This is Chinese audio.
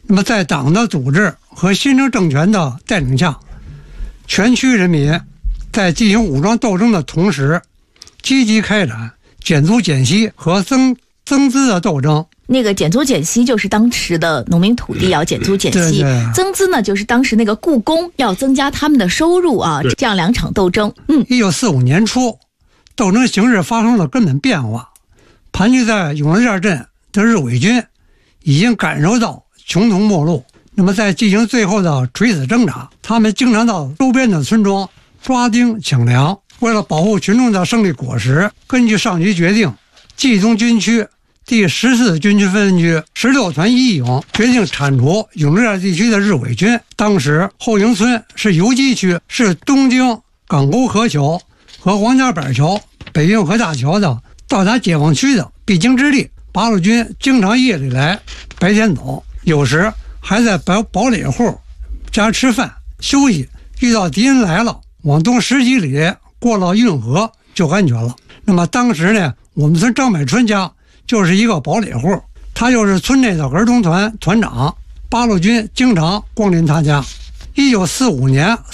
那么在党的组织和新政政权的带领下，全区人民在进行武装斗争的同时，积极开展减租减息和增资的斗争。 那个减租减息就是当时的农民土地要减租减息，增资呢就是当时那个雇工要增加他们的收入啊，这样两场斗争。 1945年初，斗争形势发生了根本变化。盘踞在永乐店镇的日伪军已经感受到穷途末路，那么在进行最后的垂死挣扎，他们经常到周边的村庄抓丁抢粮。为了保护群众的胜利果实，根据上级决定，冀东军区第14军区分局16团1营决定铲除永乐店地区的日伪军。当时后营村是游击区，是东京港沟河桥和黄家板桥、北运河大桥的到达解放区的必经之地。八路军经常夜里来，白天走，有时还在堡垒户家吃饭休息。遇到敌人来了，往东10几里过了运河就安全了。那么当时呢，我们村张百春家就是一个堡垒户，他就是村内的儿童团团长，八路军经常光临他家。1945年